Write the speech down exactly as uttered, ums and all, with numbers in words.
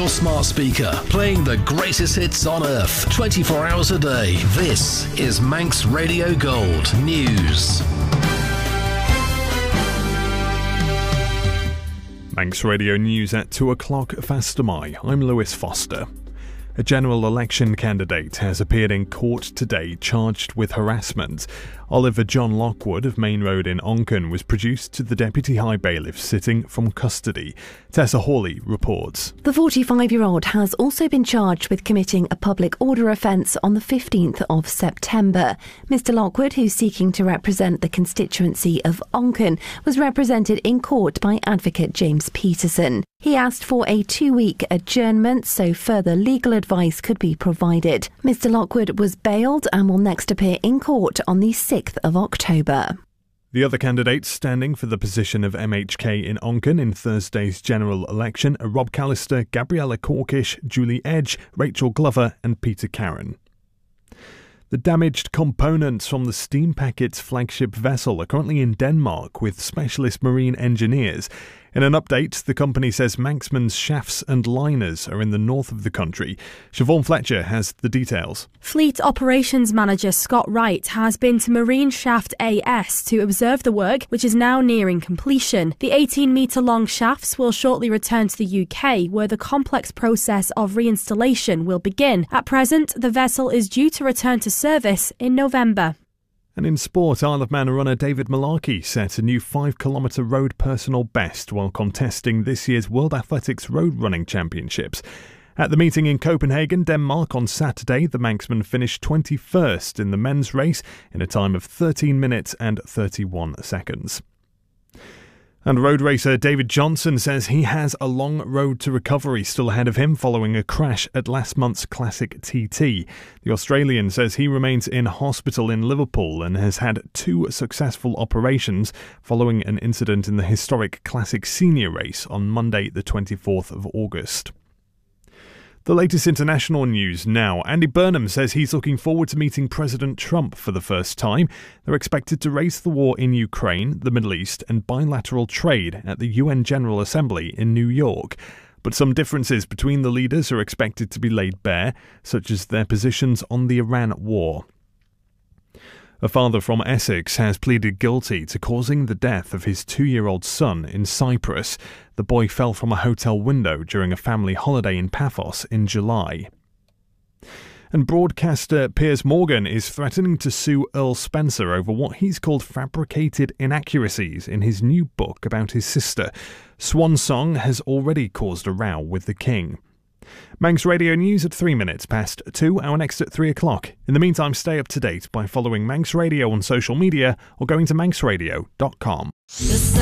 your smart speaker, playing the greatest hits on earth, twenty-four hours a day. This is Manx Radio Gold News. Manx Radio News at two o'clock. Fastamai. I'm Lewis Foster. A general election candidate has appeared in court today charged with harassment. Oliver John Lockwood of Main Road in Onken was produced to the Deputy High Bailiff sitting from custody. Tessa Hawley reports. The forty-five-year-old has also been charged with committing a public order offence on the fifteenth of September. Mister Lockwood, who's seeking to represent the constituency of Onken, was represented in court by advocate James Peterson. He asked for a two-week adjournment so further legal advice could be provided. Mister Lockwood was bailed and will next appear in court on the sixth of October. The other candidates standing for the position of M H K in Onken in Thursday's general election are Rob Callister, Gabriella Corkish, Julie Edge, Rachel Glover and Peter Caron. The damaged components from the Steam Packet's flagship vessel are currently in Denmark with specialist marine engineers. In an update, the company says Manxman's shafts and liners are in the north of the country. Siobhan Fletcher has the details. Fleet Operations Manager Scott Wright has been to Marine Shaft A S to observe the work, which is now nearing completion. The eighteen metre long shafts will shortly return to the U K, where the complex process of reinstallation will begin. At present, the vessel is due to return to service in November. And in sport, Isle of Man runner David Malarkey set a new five kilometre road personal best while contesting this year's World Athletics Road Running Championships. At the meeting in Copenhagen, Denmark, on Saturday, the Manxman finished twenty-first in the men's race in a time of thirteen minutes and thirty-one seconds. And road racer David Johnson says he has a long road to recovery still ahead of him following a crash at last month's Classic T T. The Australian says he remains in hospital in Liverpool and has had two successful operations following an incident in the historic Classic Senior race on Monday the twenty-fourth of August. The latest international news now. Andy Burnham says he's looking forward to meeting President Trump for the first time. They're expected to raise the war in Ukraine, the Middle East and bilateral trade at the U N General Assembly in New York. But some differences between the leaders are expected to be laid bare, such as their positions on the Iran war. A father from Essex has pleaded guilty to causing the death of his two-year-old son in Cyprus. The boy fell from a hotel window during a family holiday in Paphos in July. And broadcaster Piers Morgan is threatening to sue Earl Spencer over what he's called fabricated inaccuracies in his new book about his sister. Swan Song has already caused a row with the King. Manx Radio News at three minutes past two, our next at three o'clock. In the meantime, stay up to date by following Manx Radio on social media or going to manx radio dot com.